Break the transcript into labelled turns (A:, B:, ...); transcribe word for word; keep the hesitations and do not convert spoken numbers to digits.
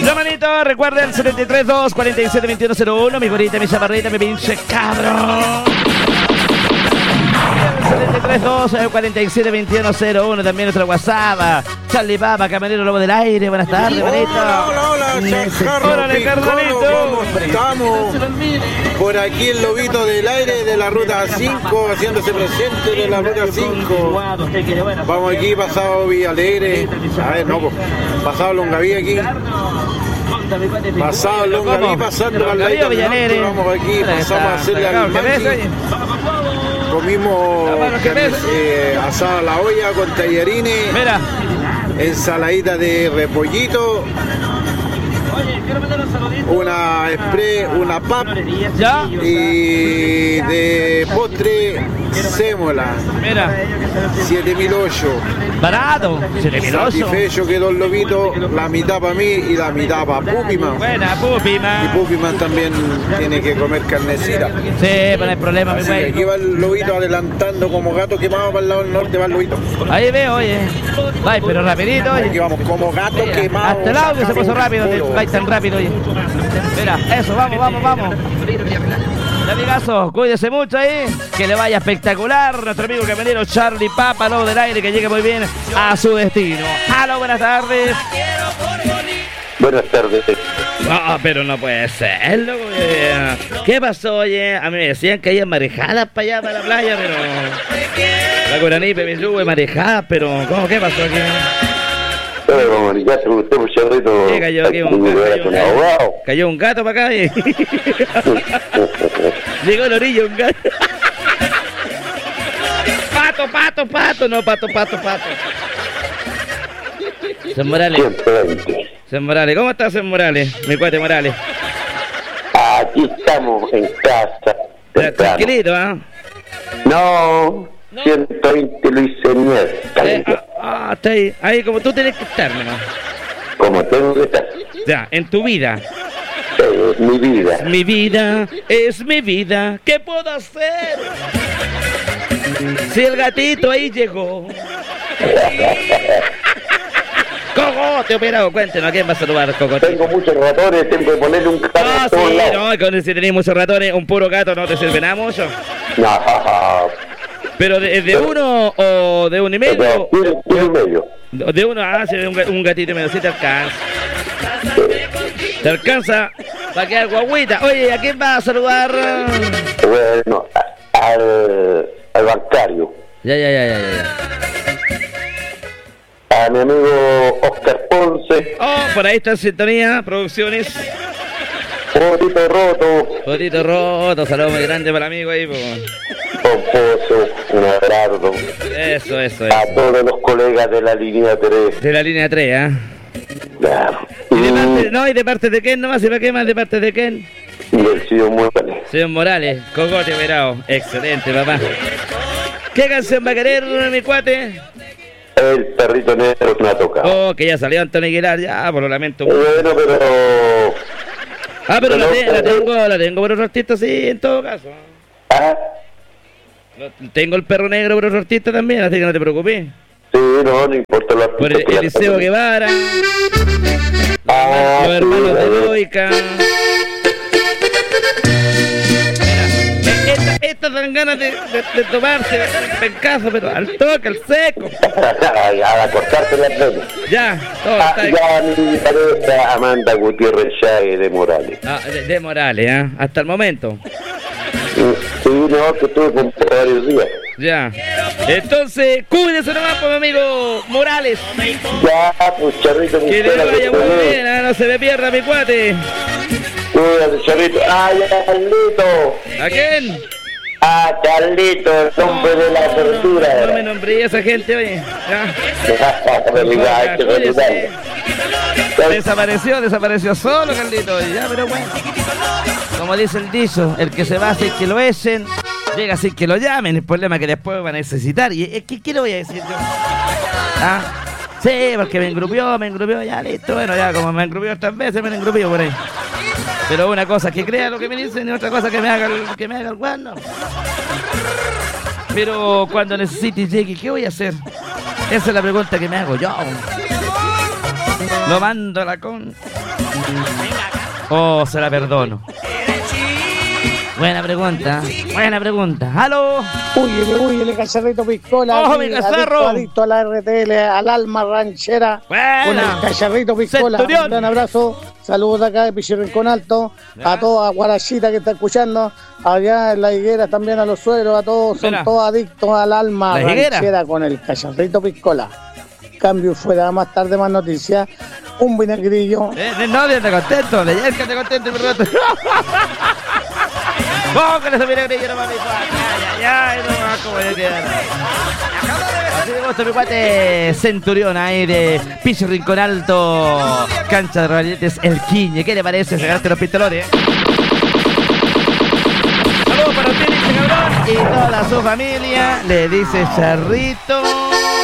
A: Ya, manito, recuerden setenta y tres dos cuarenta y siete veintiuno cero uno. Mi gorita, mi chaparrita, mi pinche cabrón. setenta y tres dos cuarenta y siete veintiuno cero uno. También nuestro WhatsApp. Charlie Papa, Camarero Lobo del Aire. Buenas tardes, manito.
B: Hola, hola, hola.
A: Órale, carnalito.
B: Estamos por aquí el Lobito del Aire de la Ruta cinco, haciéndose presente de la Ruta cinco. Vamos aquí, pasado Villa Alegre. A ver, no, pues, pasado Longaví aquí. Pasado Longaví, pasando al lado. Vamos aquí, pasamos a hacerle al manchi. Comimos eh, asado a la olla con tallarines.
A: Mira.
B: Ensaladita de repollito. Una express, una pap.
A: ¿Ya?
B: Y de postre, sémola.
A: Mira.
B: siete mil ocho.
A: Barato. siete mil ocho.
B: Satisfecho quedó el Lobito, la mitad para mí y la mitad para Pupiman.
A: Buena, Pupiman.
B: Y Pupiman también tiene que comer carnecita.
A: Sí, pero no hay problema, mi
B: Así que
A: güey.
B: aquí va el Lobito adelantando como gato quemado para el lado del norte, va el Lobito.
A: Ahí veo, oye. Vai, pero rapidito,
B: Aquí
A: oye.
B: vamos como gato quemado.
A: Hasta el audio se puso rápido,
B: Puro.
A: vai tan rápido, oye. Mira, eso, vamos, vamos, vamos. Mi amigazo, cuídese mucho ahí, que le vaya espectacular. Nuestro amigo caminero Charlie Papa, Lobo del Aire, que llegue muy bien a su destino. Aló, buenas tardes.
C: Buenas tardes.
A: No, pero no puede ser, loco. eh. ¿Qué pasó, oye? A mí me decían que hay marejadas para allá, para la playa, pero... La Guaraní, Pepeyú, marejadas, pero... ¿Cómo? ¿Qué pasó aquí?
C: Pero como ya se usted por Cerrito.
A: Sí, cayó aquí un gato. Cayó, cayó un gato para acá y... Llegó el orillo un gato. Pato, pato, pato. No, pato, pato, pato. Sen Morales.
C: ciento veinte.
A: Sen Morales. ¿Cómo estás, Sen Morales? Mi cuate Morales.
C: Aquí estamos en casa.
A: Pero
C: temprano.
A: tranquilito, ¿ah?
C: No,
A: No.
C: ciento veinte lo hice mierda.
A: ¿Eh? Ah, ah, está ahí. Ahí como tú tienes que estar, nomás.
C: Como tengo que estar.
A: Ya, en tu vida.
C: Es mi vida.
A: Mi vida es mi vida. ¿Qué puedo hacer? Si el gatito ahí llegó. Cogote operado, cuéntenos, ¿a quién va a saludar, Cogote?
C: Tengo muchos ratones, tengo que ponerle un gato
A: Ah,
C: a todos
A: sí,
C: lados.
A: no, con, si tenéis muchos ratones, un puro gato no te sirve nada mucho.
C: No,
A: ¿Pero de, de uno o de uno y medio?
C: Pero, uno y medio.
A: De uno, ah, si de un, un gatito y medio, sí te alcanza. Te alcanza para quedar guagüita. Oye, ¿a quién va a saludar?
C: Bueno, a- al, al bancario.
A: Ya, ya, ya, ya, ya.
C: A mi amigo Oscar Ponce.
A: Oh, por ahí está en sintonía, producciones.
C: Potito Roto.
A: Potito roto, saludo muy grande para el amigo ahí. Po.
C: Pomposo, un abrazo.
A: Eso, eso,
C: A
A: eso.
C: todos los colegas de la línea tres.
A: De la línea tres, ¿ah?
C: Claro.
A: ¿Y de
C: Y,
A: parte, no, y de parte de quién nomás? ¿Y para qué más de parte de quién?
C: y el Cido Morales.
A: Señor Morales, Cogote Verao. Excelente, papá. ¿Qué canción va a querer, mi cuate?
C: El perrito negro que me ha tocado.
A: Oh, que ya salió Antonio Aguilar, ya, por lo lamento mucho.
C: Bueno, pero...
A: Ah, pero la,
C: pero-
A: te- la tengo, la tengo por otro artista, sí, en todo caso.
C: Ah,
A: Lo- Tengo el perro negro por otro artista también, así que no te preocupes.
C: sí, no, no importa la...
A: Por el, Eliseo Guevara,
C: Ah,
A: los hermanos
C: sí,
A: de
C: bueno.
A: Loica. Mira, esta- estas dan ganas de, de, de tomarse en casa, pero al toque, al seco.
C: A cortarse las venas.
A: Ya, todo
C: Ah,
A: está.
C: ya mi pareja Amanda Gutiérrez Chávez de Morales.
A: Ah, de, de Morales, ¿ah? Hasta el momento.
C: Sí, no, que estuve con varios días.
A: Ya. Entonces, cuídese nomás, pues, mi amigo Morales.
C: Ya, pues Charrito, mi
A: Que le
C: escuela,
A: vaya
C: que
A: muy
C: te-
A: bien, ah, no se me pierda, mi cuate.
C: Cuídate, Charrito. Ah, ya, Carlito.
A: ¿A quién?
C: Ah, Carlito, el hombre de la apertura.
A: No me nombré a esa gente, oye. Ya.
C: Felicidades,
A: Oye,
C: felicidades.
A: sí. Desapareció, desapareció solo, Carlito. Ya, pero bueno. Como dice el dicho, el que se va sin que lo echen, llega sin que lo llamen. El problema es que después va a necesitar. ¿Y eh, qué, qué le voy a decir yo? ¿Ah? Sí, porque me engrupió, me engrupió, ya listo. Bueno, ya como me engrupió estas veces, me engrupió por ahí. Pero una cosa es que crea lo que me dicen y otra cosa que me haga el, que me haga el guano. Pero cuando necesite llegue, ¿qué voy a hacer? Esa es la pregunta que me hago yo. Lo mando a la con... Oh, se la perdono. Buena pregunta, buena pregunta. ¡Aló!
D: Huyele, huyele, cacharrito piscola.
A: ¡Ojo, mi cacharro!
D: Adicto, adicto a la R T L, al alma ranchera.
A: Buena.
D: Con el cacharrito piscola.
A: Centurión.
D: Un gran abrazo. Saludos de acá de Pichirrincón Alto.
A: Ya.
D: A toda Guarachita que está escuchando. Allá en la higuera también a los suegros. A todos, son
A: Mira.
D: todos adictos al alma
A: ¿La higuera?
D: ranchera con el cacharrito piscola. Cambio fuera, más tarde más noticias. Un vinagrillo.
A: Eh, eh, no, te contento, le que te contento, mi rato. ¿Cómo que se viene grillo, no mami? Ay, ay, ay, no más, cómo voy a quedar. Así me gusta mi cuate Centurión ahí de Piso Rincón Alto, cancha de Raballetes, El Quiñe. ¿Qué le parece? Sacaste los pistolones, ¿eh? Saludos para usted, dice cabrón, y toda su familia. Le dice Charrito.